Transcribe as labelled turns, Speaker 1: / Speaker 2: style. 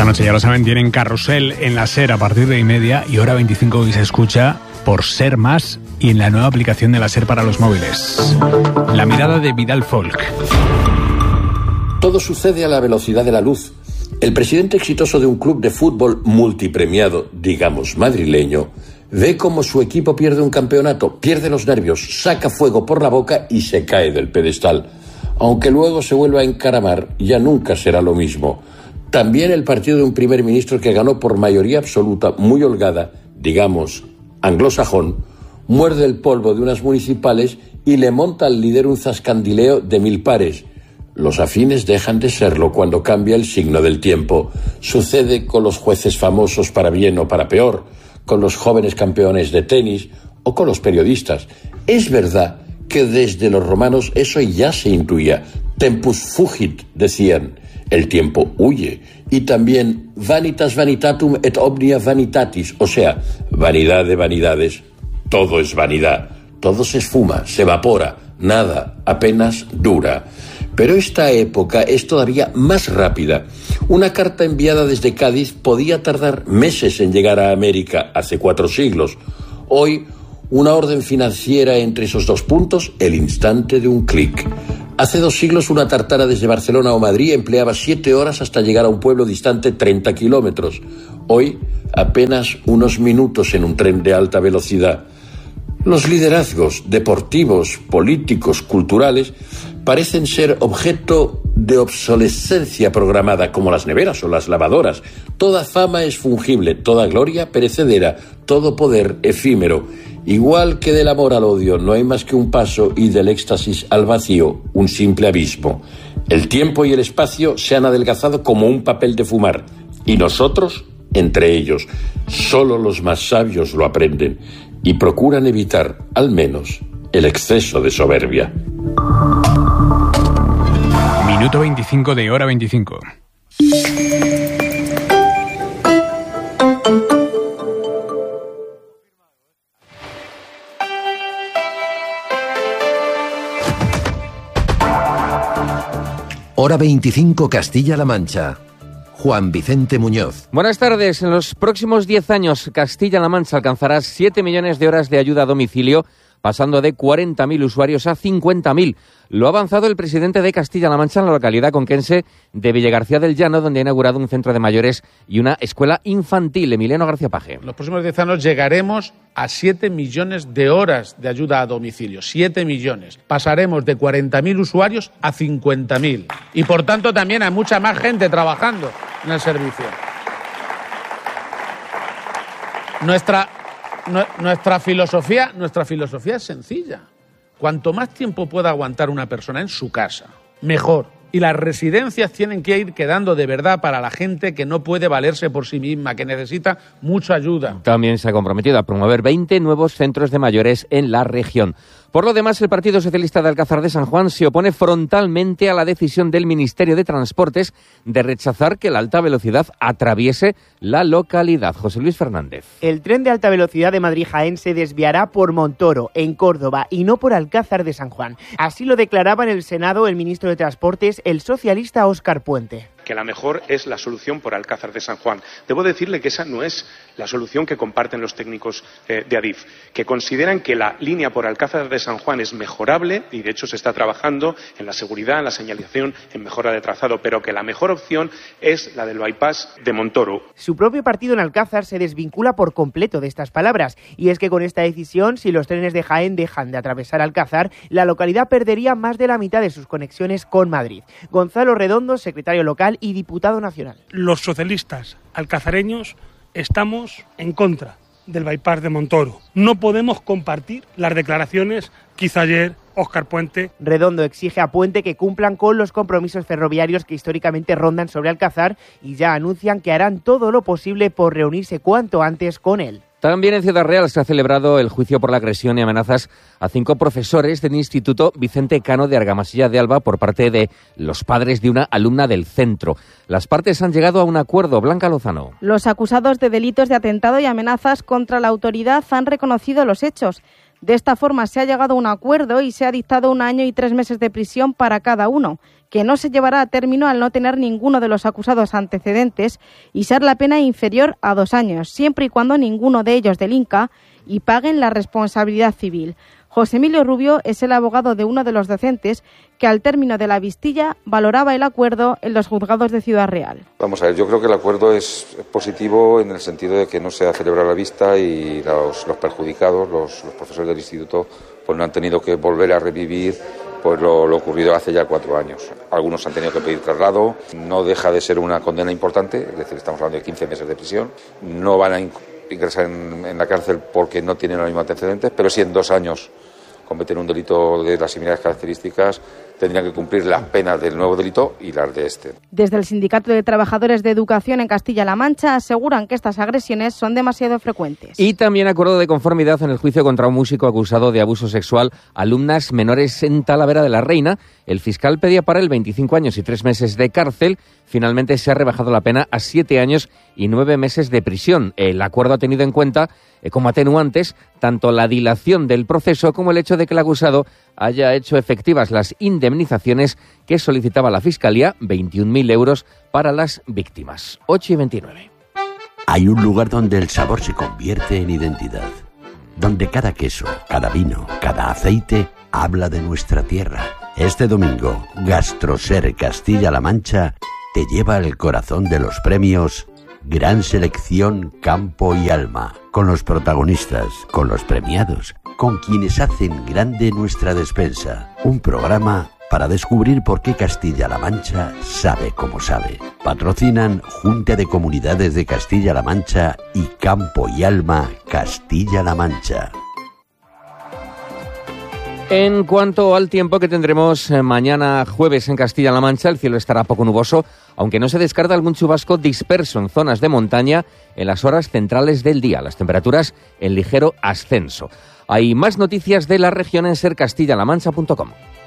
Speaker 1: Esta noche, ya lo saben, tienen Carrusel en la SER a partir de 1:30 y hora 25 que se escucha por Ser Más y en la nueva aplicación de la SER para los móviles. La mirada de Vidal Folk.
Speaker 2: Todo sucede a la velocidad de la luz. El presidente exitoso de un club de fútbol multipremiado, digamos madrileño, ve cómo su equipo pierde un campeonato, pierde los nervios, saca fuego por la boca y se cae del pedestal. Aunque luego se vuelva a encaramar, ya nunca será lo mismo. También el partido de un primer ministro que ganó por mayoría absoluta, muy holgada, digamos, anglosajón, muerde el polvo de unas municipales y le monta al líder un zascandileo de 1000 pares. Los afines dejan de serlo cuando cambia el signo del tiempo. Sucede con los jueces famosos para bien o para peor, con los jóvenes campeones de tenis o con los periodistas. Es verdad que desde los romanos eso ya se intuía. Tempus fugit, decían. El tiempo huye. Y también vanitas vanitatum et omnia vanitatis, o sea, vanidad de vanidades. Todo es vanidad. Todo se esfuma, se evapora. Nada, apenas dura. Pero esta época es todavía más rápida. Una carta enviada desde Cádiz podía tardar meses en llegar a América hace 4 siglos. Hoy, una orden financiera entre esos 2 puntos, el instante de un clic. Hace 2 siglos una tartara desde Barcelona o Madrid empleaba 7 horas hasta llegar a un pueblo distante 30 kilómetros. Hoy, apenas unos minutos en un tren de alta velocidad. Los liderazgos deportivos, políticos, culturales parecen ser objeto de obsolescencia programada, como las neveras o las lavadoras. Toda fama es fungible, toda gloria perecedera, todo poder efímero. Igual que del amor al odio no hay más que un paso y del éxtasis al vacío un simple abismo. El tiempo y el espacio se han adelgazado como un papel de fumar y nosotros, entre ellos, solo los más sabios lo aprenden y procuran evitar, al menos, el exceso de soberbia.
Speaker 1: Minuto 25 de hora 25.
Speaker 3: Hora 25 Castilla-La Mancha. Juan Vicente Muñoz.
Speaker 4: Buenas tardes. En los próximos 10 años, Castilla-La Mancha alcanzará 7 millones de horas de ayuda a domicilio, pasando de 40.000 usuarios a 50.000. Lo ha avanzado el presidente de Castilla-La Mancha en la localidad conquense de Villagarcía del Llano, donde ha inaugurado un centro de mayores y una escuela infantil. Emiliano García Paje.
Speaker 5: En los próximos 10 años llegaremos a 7 millones de horas de ayuda a domicilio. 7 millones. Pasaremos de 40.000 usuarios a 50.000. Y por tanto también hay mucha más gente trabajando en el servicio. Nuestra filosofía es sencilla. Cuanto más tiempo pueda aguantar una persona en su casa, mejor. Y las residencias tienen que ir quedando de verdad para la gente que no puede valerse por sí misma, que necesita mucha ayuda.
Speaker 4: También se ha comprometido a promover 20 nuevos centros de mayores en la región. Por lo demás, el Partido Socialista de Alcázar de San Juan se opone frontalmente a la decisión del Ministerio de Transportes de rechazar que la alta velocidad atraviese la localidad. José Luis Fernández.
Speaker 6: El tren de alta velocidad de Madrid-Jaén se desviará por Montoro, en Córdoba, y no por Alcázar de San Juan. Así lo declaraba en el Senado el ministro de Transportes, el socialista Óscar Puente.
Speaker 7: Que la mejor es la solución por Alcázar de San Juan. Debo decirle que esa no es la solución que comparten los técnicos de Adif, que consideran que la línea por Alcázar de San Juan es mejorable y de hecho se está trabajando en la seguridad, en la señalización, en mejora de trazado, pero que la mejor opción es la del bypass de Montoro.
Speaker 6: Su propio partido en Alcázar se desvincula por completo de estas palabras, y es que con esta decisión, si los trenes de Jaén dejan de atravesar Alcázar, la localidad perdería más de la mitad de sus conexiones con Madrid. Gonzalo Redondo, secretario local y diputado nacional.
Speaker 8: Los socialistas alcazareños estamos en contra del bypass de Montoro. No podemos compartir las declaraciones que hizo ayer Óscar Puente.
Speaker 6: Redondo exige a Puente que cumplan con los compromisos ferroviarios que históricamente rondan sobre Alcázar y ya anuncian que harán todo lo posible por reunirse cuanto antes con él.
Speaker 4: También en Ciudad Real se ha celebrado el juicio por la agresión y amenazas a 5 profesores del Instituto Vicente Cano de Argamasilla de Alba por parte de los padres de una alumna del centro. Las partes han llegado a un acuerdo. Blanca Lozano.
Speaker 9: Los acusados de delitos de atentado y amenazas contra la autoridad han reconocido los hechos. De esta forma se ha llegado a un acuerdo y se ha dictado 1 año y 3 meses de prisión para cada uno, que no se llevará a término al no tener ninguno de los acusados antecedentes y ser la pena inferior a 2 años, siempre y cuando ninguno de ellos delinca y paguen la responsabilidad civil. José Emilio Rubio es el abogado de uno de los docentes que al término de la vistilla valoraba el acuerdo en los juzgados de Ciudad Real.
Speaker 10: Vamos a ver, yo creo que el acuerdo es positivo en el sentido de que no se ha celebrado la vista y los perjudicados, los profesores del instituto, pues no han tenido que volver a revivir pues lo ocurrido hace ya 4 años. Algunos han tenido que pedir traslado, no deja de ser una condena importante, es decir, estamos hablando de 15 meses de prisión, no van a ingresar en la cárcel porque no tienen los mismos antecedentes, pero sí en 2 años cometen un delito de las similares características, tendrían que cumplir las penas del nuevo delito y las de este.
Speaker 9: Desde el Sindicato de Trabajadores de Educación en Castilla-La Mancha aseguran que estas agresiones son demasiado frecuentes.
Speaker 4: Y también acuerdo de conformidad en el juicio contra un músico acusado de abuso sexual a alumnas menores en Talavera de la Reina. El fiscal pedía para él 25 años y 3 meses de cárcel. Finalmente se ha rebajado la pena a 7 años y 9 meses de prisión. El acuerdo ha tenido en cuenta como atenuantes tanto la dilación del proceso como el hecho de que el acusado haya hecho efectivas las indemnizaciones que solicitaba la Fiscalía, 21.000 euros para las víctimas. 8:29.
Speaker 11: Hay un lugar donde el sabor se convierte en identidad, donde cada queso, cada vino, cada aceite habla de nuestra tierra. Este domingo, Gastroser Castilla-La Mancha te lleva al corazón de los premios Gran Selección Campo y Alma, con los protagonistas, con los premiados, con quienes hacen grande nuestra despensa. Un programa para descubrir por qué Castilla-La Mancha sabe como sabe. Patrocinan Junta de Comunidades de Castilla-La Mancha y Campo y Alma Castilla-La Mancha.
Speaker 4: En cuanto al tiempo que tendremos mañana jueves en Castilla-La Mancha, el cielo estará poco nuboso, aunque no se descarta algún chubasco disperso en zonas de montaña en las horas centrales del día. Las temperaturas en ligero ascenso. Hay más noticias de la región en sercastillalamancha.com.